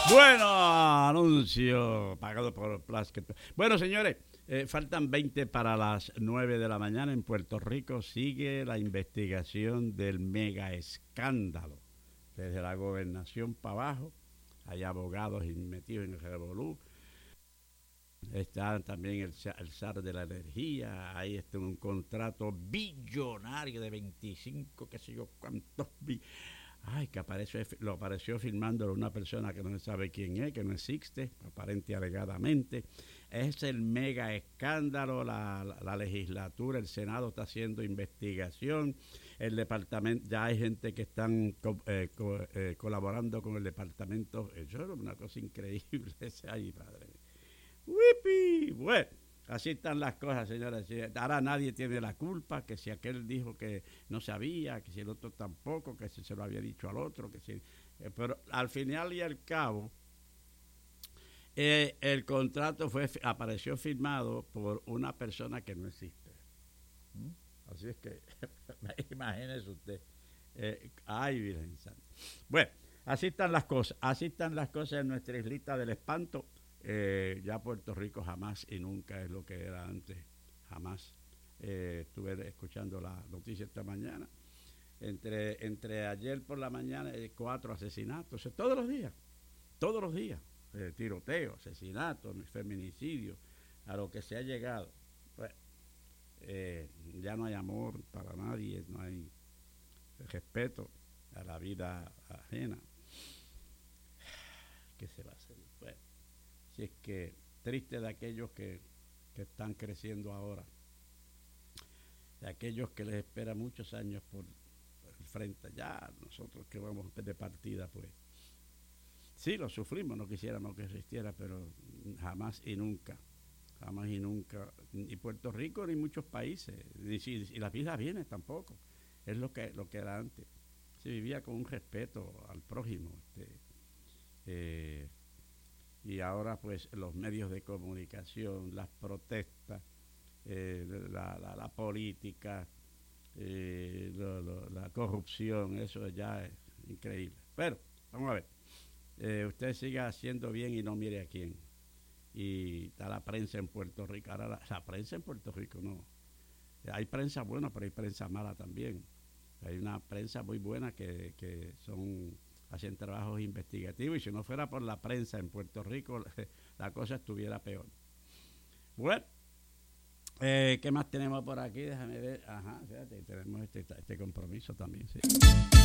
Bueno, anuncio pagado por Plasket. Bueno, señores, faltan 20 para las 9 de la mañana. En Puerto Rico sigue la investigación del mega escándalo. Desde la gobernación para abajo, hay abogados metidos en el revolú. Está también el SAR de la energía. Ahí está un contrato billonario de 25, qué sé yo, cuántos Ay, que lo apareció filmándolo una persona que no se sabe quién es, que no existe, aparente alegadamente. Es el mega escándalo, la legislatura, el Senado está haciendo investigación, el departamento, ya hay gente que están colaborando con el departamento. Eso es una cosa increíble, ay, padre. ¡Wipi! Bueno. Así están las cosas, señoras. Ahora nadie tiene la culpa, que si aquel dijo que no sabía, que si el otro tampoco, que si se lo había dicho al otro, que si... pero al final y al cabo, el contrato apareció firmado por una persona que no existe. Así es que, imagínese usted. Ay, Virgen Santa. Bueno, así están las cosas en nuestra islita del espanto. Ya Puerto Rico jamás y nunca es lo que era antes, jamás. Estuve escuchando la noticia esta mañana. Entre ayer por la mañana, 4 asesinatos, todos los días, tiroteo, asesinato, feminicidio, a lo que se ha llegado. Bueno, ya no hay amor para nadie, no hay respeto a la vida ajena. ¿Qué se va a hacer? Bueno, si es que triste de aquellos que están creciendo ahora, de aquellos que les espera muchos años por el frente. Ya nosotros que vamos de partida, pues sí, lo sufrimos, no quisiéramos que existiera, pero jamás y nunca, ni Puerto Rico ni muchos países, y las vidas bienes tampoco, es lo que era antes. Se vivía con un respeto al prójimo, y ahora pues los medios de comunicación, las protestas, la política, la corrupción, eso ya es increíble. Pero vamos a ver, usted siga haciendo bien y no mire a quién. Y está la prensa en Puerto Rico. Ahora la prensa en Puerto Rico no. Hay prensa buena, pero hay prensa mala también. Hay una prensa muy buena que hacen trabajos investigativos, y si no fuera por la prensa en Puerto Rico, la cosa estuviera peor. Bueno, ¿qué más tenemos por aquí? Déjame ver. Ajá, fíjate, tenemos este compromiso también, sí.